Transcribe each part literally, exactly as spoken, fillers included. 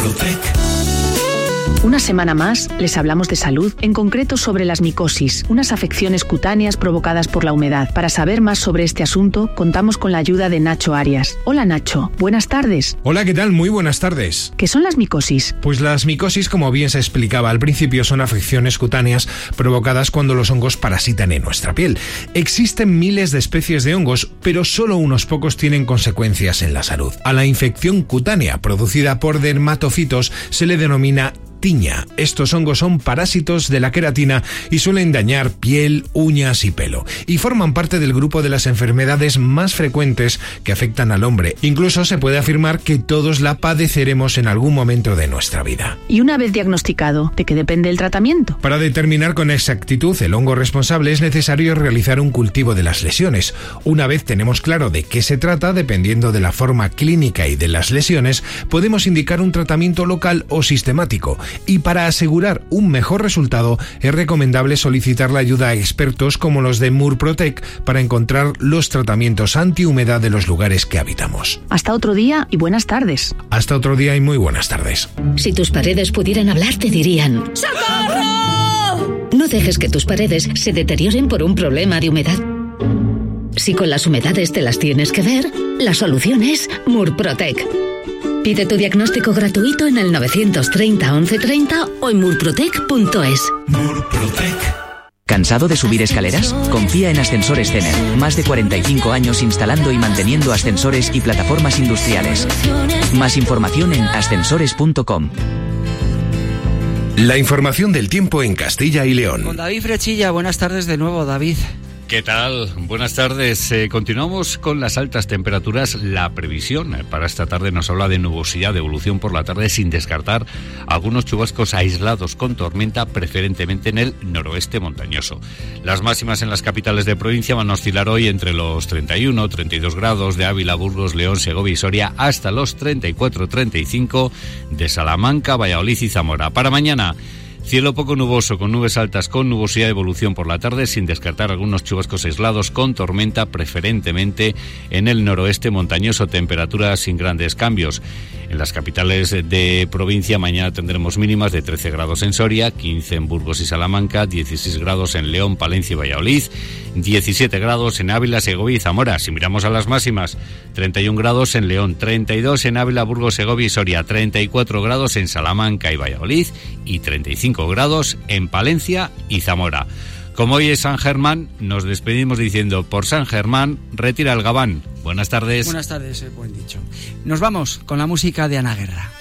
Una semana más les hablamos de salud, en concreto sobre las micosis, unas afecciones cutáneas provocadas por la humedad. Para saber más sobre este asunto, contamos con la ayuda de Nacho Arias. Hola Nacho, buenas tardes. Hola, ¿qué tal? Muy buenas tardes. ¿Qué son las micosis? Pues las micosis, como bien se explicaba al principio, son afecciones cutáneas provocadas cuando los hongos parasitan en nuestra piel. Existen miles de especies de hongos, pero solo unos pocos tienen consecuencias en la salud. A la infección cutánea producida por dermatofitos se le denomina tiña. Estos hongos son parásitos de la queratina y suelen dañar piel, uñas y pelo, y forman parte del grupo de las enfermedades más frecuentes que afectan al hombre. Incluso se puede afirmar que todos la padeceremos en algún momento de nuestra vida. Y una vez diagnosticado, ¿de qué depende el tratamiento? Para determinar con exactitud el hongo responsable es necesario realizar un cultivo de las lesiones. Una vez tenemos claro de qué se trata, dependiendo de la forma clínica y de las lesiones, podemos indicar un tratamiento local o sistemático. Y para asegurar un mejor resultado, es recomendable solicitar la ayuda a expertos como los de Murprotec para encontrar los tratamientos antihumedad de los lugares que habitamos. Hasta otro día y buenas tardes. Hasta otro día y muy buenas tardes. Si tus paredes pudieran hablar, te dirían: ¡socorro! No dejes que tus paredes se deterioren por un problema de humedad. Si con las humedades te las tienes que ver, la solución es Murprotec. Pide tu diagnóstico gratuito en el novecientos treinta once treinta o en murprotec punto es. Murprotec. ¿Cansado de subir escaleras? Confía en Ascensores Cener. Más de cuarenta y cinco años instalando y manteniendo ascensores y plataformas industriales. Más información en ascensores punto com. La información del tiempo en Castilla y León. Con David Frechilla, buenas tardes de nuevo, David. ¿Qué tal? Buenas tardes. Eh, continuamos con las altas temperaturas. La previsión para esta tarde nos habla de nubosidad, de evolución por la tarde, sin descartar algunos chubascos aislados con tormenta, preferentemente en el noroeste montañoso. Las máximas en las capitales de provincia van a oscilar hoy entre los treinta y uno, treinta y dos grados de Ávila, Burgos, León, Segovia y Soria, hasta los treinta y cuatro, treinta y cinco de Salamanca, Valladolid y Zamora. Para mañana, cielo poco nuboso, con nubes altas, con nubosidad de evolución por la tarde, sin descartar algunos chubascos aislados con tormenta, preferentemente en el noroeste montañoso. Temperaturas sin grandes cambios. En las capitales de provincia mañana tendremos mínimas de trece grados en Soria, quince en Burgos y Salamanca, dieciséis grados en León, Palencia y Valladolid, diecisiete grados en Ávila, Segovia y Zamora. Si miramos a las máximas, treinta y un grados en León, treinta y dos en Ávila, Burgos, Segovia y Soria, treinta y cuatro grados en Salamanca y Valladolid y treinta y cinco grados en Palencia y Zamora. Como hoy es San Germán, nos despedimos diciendo: por San Germán, retira el gabán. Buenas tardes. Buenas tardes, eh, buen dicho. Nos vamos con la música de Ana Guerra.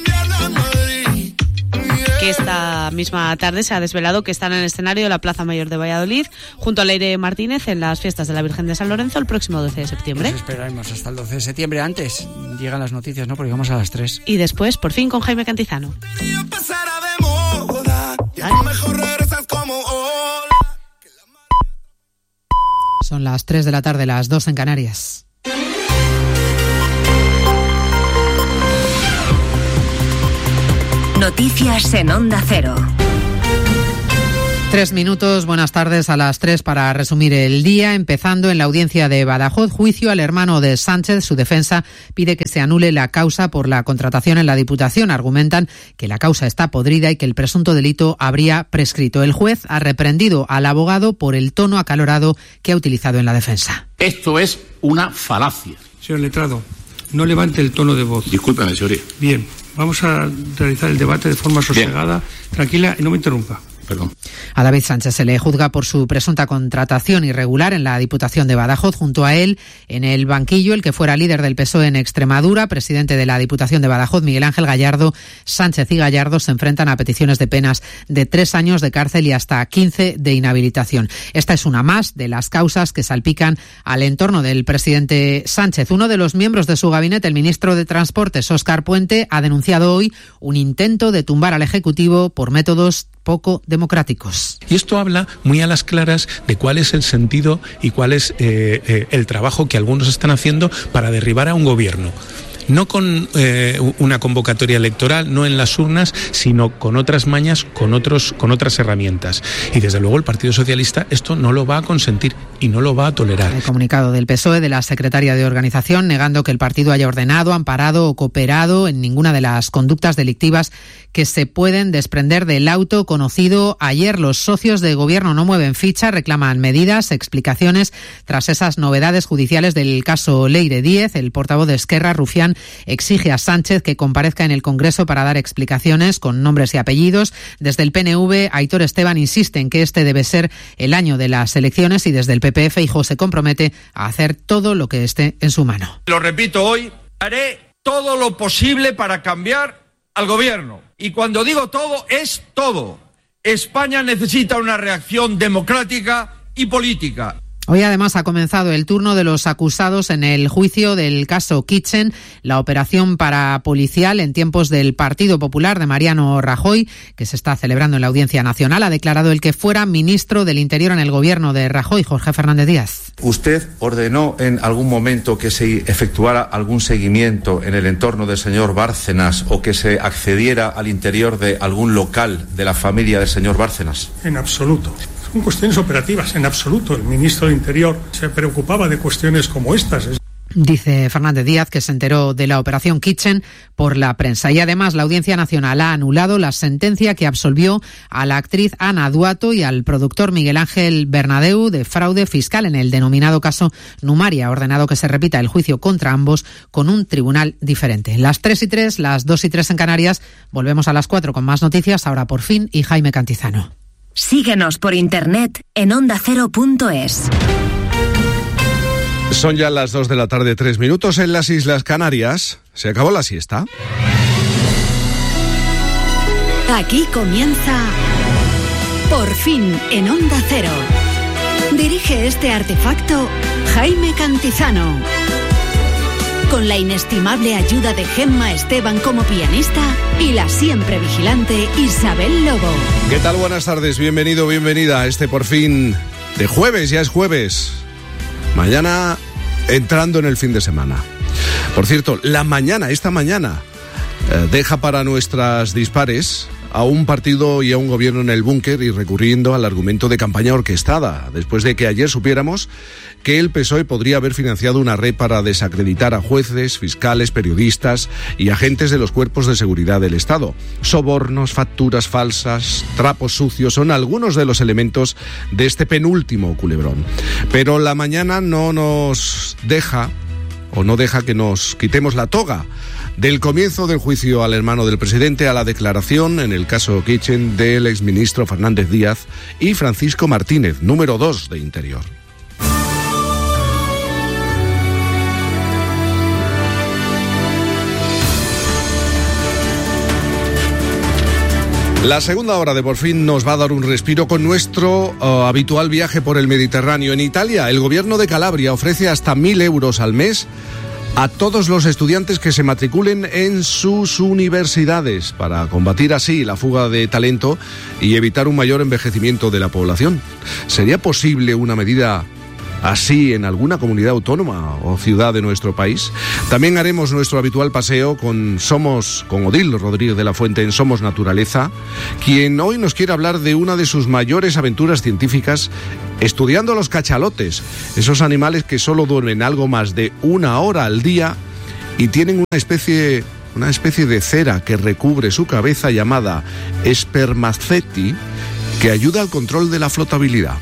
Que esta misma tarde se ha desvelado que están en el escenario de la Plaza Mayor de Valladolid junto a Leire Martínez en las fiestas de la Virgen de San Lorenzo el próximo doce de septiembre. Nos esperaremos hasta el doce de septiembre. Antes llegan las noticias, ¿no? Porque vamos a las tres. Y después, por fin, con Jaime Cantizano. Son las tres de la tarde, las dos en Canarias. Noticias en Onda Cero. Tres minutos, buenas tardes, a las tres para resumir el día, empezando en la audiencia de Badajoz, juicio al hermano de Sánchez. Su defensa pide que se anule la causa por la contratación en la Diputación. Argumentan que la causa está podrida y que el presunto delito habría prescrito. El juez ha reprendido al abogado por el tono acalorado que ha utilizado en la defensa. Esto es una falacia. Señor letrado, no levante el tono de voz. Discúlpeme, señoría. Bien, vamos a realizar el debate de forma sosegada, Bien. tranquila y no me interrumpa. Perdón. A David Sánchez se le juzga por su presunta contratación irregular en la Diputación de Badajoz. Junto a él, en el banquillo, el que fuera líder del P S O E en Extremadura, presidente de la Diputación de Badajoz, Miguel Ángel Gallardo. Sánchez y Gallardo se enfrentan a peticiones de penas de tres años de cárcel y hasta quince de inhabilitación. Esta es una más de las causas que salpican al entorno del presidente Sánchez. Uno de los miembros de su gabinete, el ministro de Transportes, Óscar Puente, ha denunciado hoy un intento de tumbar al Ejecutivo por métodos poco democráticos. Y esto habla muy a las claras de cuál es el sentido y cuál es eh, eh, el trabajo que algunos están haciendo para derribar a un gobierno. no con eh, una convocatoria electoral, no en las urnas, sino con otras mañas, con otros, con otras herramientas. Y desde luego el Partido Socialista esto no lo va a consentir y no lo va a tolerar. El comunicado del P S O E de la secretaria de Organización negando que el partido haya ordenado, amparado o cooperado en ninguna de las conductas delictivas que se pueden desprender del auto conocido ayer. Los socios de gobierno no mueven ficha, reclaman medidas, explicaciones tras esas novedades judiciales del caso Leire Díez. El portavoz de Esquerra, Rufián, exige a Sánchez que comparezca en el Congreso para dar explicaciones con nombres y apellidos. Desde el P N V, Aitor Esteban insiste en que este debe ser el año de las elecciones y desde el P P, Feijóo se compromete a hacer todo lo que esté en su mano. Lo repito hoy, haré todo lo posible para cambiar al gobierno. Y cuando digo todo, es todo. España necesita una reacción democrática y política. Hoy además ha comenzado el turno de los acusados en el juicio del caso Kitchen, la operación parapolicial en tiempos del Partido Popular de Mariano Rajoy, que se está celebrando en la Audiencia Nacional. Ha declarado el que fuera ministro del Interior en el gobierno de Rajoy, Jorge Fernández Díaz. ¿Usted ordenó en algún momento que se efectuara algún seguimiento en el entorno del señor Bárcenas o que se accediera al interior de algún local de la familia del señor Bárcenas? En absoluto. Son cuestiones operativas, en absoluto. El ministro del Interior se preocupaba de cuestiones como estas. Dice Fernández Díaz que se enteró de la operación Kitchen por la prensa. Y además la Audiencia Nacional ha anulado la sentencia que absolvió a la actriz Ana Duato y al productor Miguel Ángel Bernadeu de fraude fiscal en el denominado caso Numaria. Ha ordenado que se repita el juicio contra ambos con un tribunal diferente. Las tres y tres, las dos y tres en Canarias. Volvemos a las cuatro con más noticias. Ahora por fin y Jaime Cantizano. Síguenos por internet en onda cero punto es. Son ya las dos de la tarde, tres minutos en las Islas Canarias. Se acabó la siesta. Aquí comienza Por fin en Onda Cero. Dirige este artefacto Jaime Cantizano. Con la inestimable ayuda de Gemma Esteban como pianista y la siempre vigilante Isabel Lobo. ¿Qué tal? Buenas tardes, bienvenido, bienvenida a este Por fin de jueves, ya es jueves. Mañana entrando en el fin de semana. Por cierto, la mañana, esta mañana, eh, deja para nuestras dispares a un partido y a un gobierno en el búnker y recurriendo al argumento de campaña orquestada, después de que ayer supiéramos que el P S O E podría haber financiado una red para desacreditar a jueces, fiscales, periodistas y agentes de los cuerpos de seguridad del Estado. Sobornos, facturas falsas, trapos sucios son algunos de los elementos de este penúltimo culebrón. Pero la mañana no nos deja, o no deja que nos quitemos la toga del comienzo del juicio al hermano del presidente a la declaración en el caso Kitchen del exministro Fernández Díaz y Francisco Martínez, número dos de Interior. La segunda hora de Por fin nos va a dar un respiro con nuestro uh, habitual viaje por el Mediterráneo. En Italia, el gobierno de Calabria ofrece hasta mil euros al mes a todos los estudiantes que se matriculen en sus universidades para combatir así la fuga de talento y evitar un mayor envejecimiento de la población. ¿Sería posible una medida así en alguna comunidad autónoma o ciudad de nuestro país? También haremos nuestro habitual paseo con Somos, con Odil Rodríguez de la Fuente en Somos Naturaleza, quien hoy nos quiere hablar de una de sus mayores aventuras científicas estudiando los cachalotes, esos animales que solo duermen algo más de una hora al día y tienen una especie, una especie de cera que recubre su cabeza llamada espermaceti, que ayuda al control de la flotabilidad.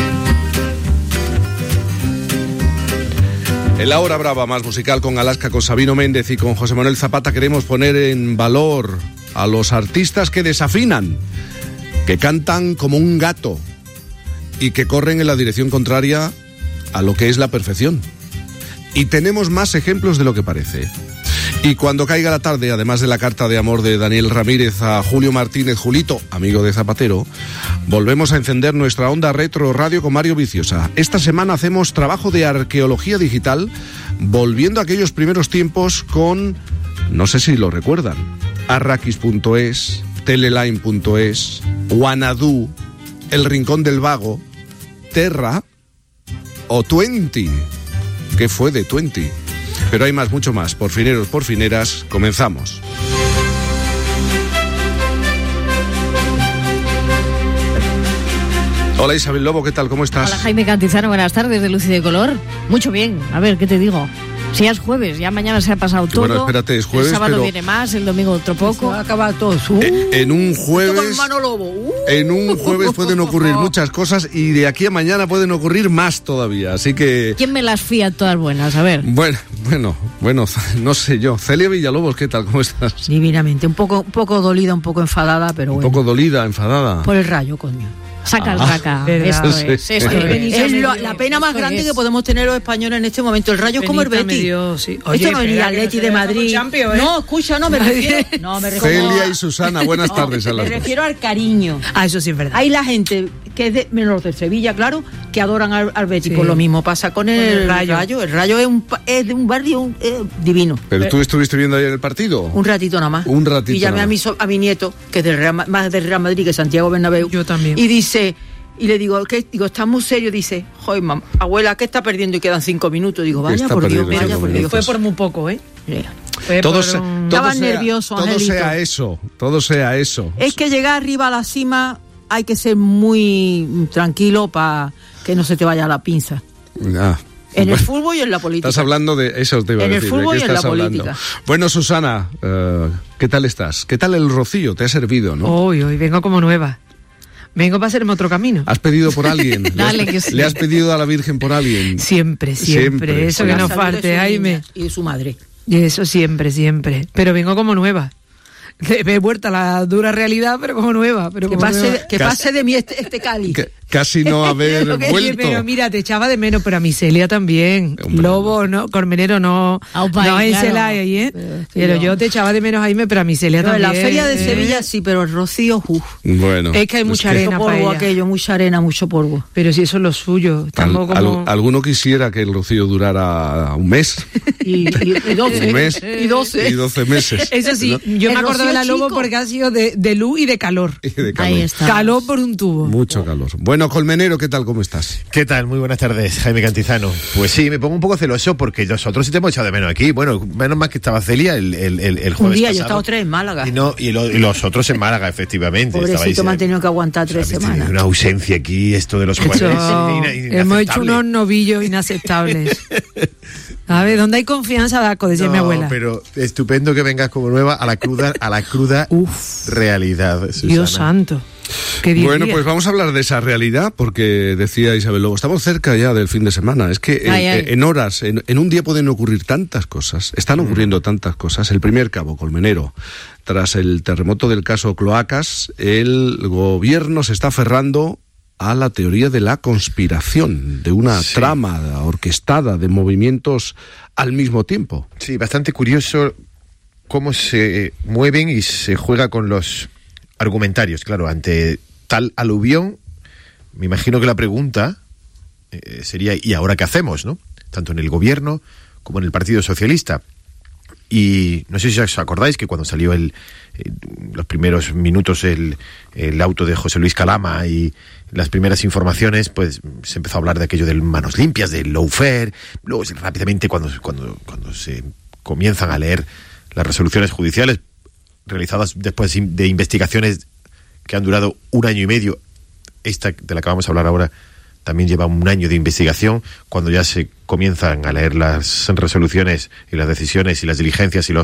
En la hora brava más musical con Alaska, con Sabino Méndez y con José Manuel Zapata queremos poner en valor a los artistas que desafinan, que cantan como un gato y que corren en la dirección contraria a lo que es la perfección. Y tenemos más ejemplos de lo que parece. Y cuando caiga la tarde, además de la carta de amor de Daniel Ramírez a Julio Martínez, Julito, amigo de Zapatero, volvemos a encender nuestra onda retro radio con Mario Viciosa. Esta semana hacemos trabajo de arqueología digital, volviendo a aquellos primeros tiempos con, no sé si lo recuerdan, arrakis punto es, teleline punto es, Wanadu, El Rincón del Vago, Terra o Twenty. ¿Qué fue de Twenty? Pero hay más, mucho más. Porfineros, porfineras, comenzamos. Hola Isabel Lobo, ¿qué tal? ¿Cómo estás? Hola Jaime Cantizano, buenas tardes de Luz y de Color. Mucho bien, a ver, ¿qué te digo? Si ya es jueves, ya mañana se ha pasado todo. Bueno, espérate, es jueves, el sábado pero... viene más, el domingo otro poco. Se va a acabar todo. Uh, en, en un jueves... Uh, en un jueves pueden ocurrir muchas cosas y de aquí a mañana pueden ocurrir más todavía, así que... ¿Quién me las fía todas buenas? A ver. Bueno, bueno, bueno, no sé yo. Celia Villalobos, ¿qué tal? ¿Cómo estás? Divinamente, un poco, un poco dolida, un poco enfadada, pero un bueno. Un poco dolida, enfadada. Por el rayo, coño. Saca el Ah, raca. Esto sí. es, esto Oye, es. es lo- la pena más grande que podemos tener los españoles en este momento. El rayo es como el Benita Betis. me dio, sí. Oye, Esto no es ni espera, el que no Atleti te de dejamos Madrid. Champions, ¿eh? No, escucha, no me refiero. No, me refiero. Celia y Susana, buenas tardes a Me las dos. refiero al cariño. Ah, eso sí es verdad. Hay la gente que es de menos de Sevilla, claro, que adoran al, al Betis. Sí. Pues lo mismo pasa con el, el rayo. Rayo. El rayo es, un, pa- es de un barrio un- eh, divino. ¿Pero tú estuviste viendo ayer el partido? Un ratito nada más. Un ratito Y llamé nada a mi, so- a mi nieto, que es del Real, Ma- más del Real Madrid que Santiago Bernabéu. Yo también. Y dice, y le digo, ¿qué? Digo, está muy serio. Dice, joder, mamá, abuela, ¿qué está perdiendo? Y quedan cinco minutos. Digo, vaya Está por Dios, perdiendo vaya cinco por Dios. minutos. Fue por muy poco, ¿eh? Fue Todo, por se- un- todo Estaban sea, nerviosos, todo Angelito. sea eso, todo sea eso. Es que llegar arriba a la cima hay que ser muy mm, tranquilo para que no se te vaya la pinza. Ah, En el bueno, fútbol y en la política. estás hablando de eso, te iba a En el decir. ¿de fútbol qué y en estás la hablando? política. Bueno, Susana, eh, ¿qué tal estás? ¿Qué tal el rocío? ¿Te ha servido, no? Hoy, hoy vengo como nueva. Vengo para hacerme otro camino. ¿Has pedido por alguien? ¿Le, has, Dale, que sí. ¿Le has pedido a la Virgen por alguien? Siempre, siempre. Siempre. Eso Con que la no salud de falte, su Jaime. niña y de su madre. Y eso siempre, siempre. Pero vengo como nueva. Me he vuelto a la dura realidad, pero como nueva. Pero Que como pase, nueva. de, que pase de mí este, este cáliz. Que- casi no haber Lo que- vuelto. Pero mira, te echaba de menos, pero a mi Celia también. Hombre, Lobo, no, Cormenero no. Aupa, no en claro. Celaya, ¿eh? Pero es que Pero yo- yo te echaba de menos, Jaime, pero a mi Celia No, en también. la feria de ¿eh? Sevilla sí, pero el rocío, uff. Bueno. Es que hay mucha que arena Mucho para polvo ella. aquello, mucha arena, mucho polvo. Pero si eso es lo suyo. al- Estamos al- como... alguno quisiera que el rocío durara un mes, Y, y, y doce. un mes Y doce. y doce meses. Eso sí, yo El me acuerdo de la rocío Lobo chico. porque ha sido de, de luz y de calor. Y de calor. Ahí está. Calor por un tubo. Mucho calor. Bueno, Colmenero, ¿qué tal? ¿Cómo estás? ¿Qué tal? Muy buenas tardes, Jaime Cantizano. Pues sí, me pongo un poco celoso porque nosotros sí te hemos echado de menos aquí. Bueno, menos mal que estaba Celia el, el, el, el Un jueves día, yo he pasado. estado tres en Málaga. Y, no, y, lo- y los otros en Málaga, efectivamente. Pobrecito, Estabais, me han eh, tenido que aguantar tres semanas. una ausencia aquí, esto de los Hecho- jueves. ina- ina- hemos hecho inaceptable. unos novillos inaceptables. A ver, ¿dónde hay confianza, Daco? Decía No, mi abuela. pero estupendo que vengas como nueva a la cruda, a la cruda realidad, Susana. Dios santo. ¿Qué diría? Bueno, pues vamos a hablar de esa realidad, porque decía Isabel Lobo, estamos cerca ya del fin de semana. Es que en, Ay, ay. en horas, en, en un día pueden ocurrir tantas cosas, están ocurriendo tantas cosas. El primer cabo, Colmenero, tras el terremoto del caso Cloacas, el gobierno se está aferrando a la teoría de la conspiración, de una Sí. trama orquestada de movimientos al mismo tiempo. Sí, bastante curioso cómo se mueven y se juega con los argumentarios. Claro, ante tal aluvión, me imagino que la pregunta eh, sería, ¿y ahora qué hacemos, no? Tanto en el gobierno como en el Partido Socialista. Y no sé si os acordáis que cuando salió el, eh, los primeros minutos el, el auto de José Luis Calama y las primeras informaciones, pues se empezó a hablar de aquello de manos limpias, del lawfare. Luego rápidamente cuando, cuando, cuando se comienzan a leer las resoluciones judiciales realizadas después de investigaciones que han durado un año y medio, esta de la que vamos a hablar ahora también lleva un año de investigación, cuando ya se comienzan a leer las resoluciones y las decisiones y las diligencias y los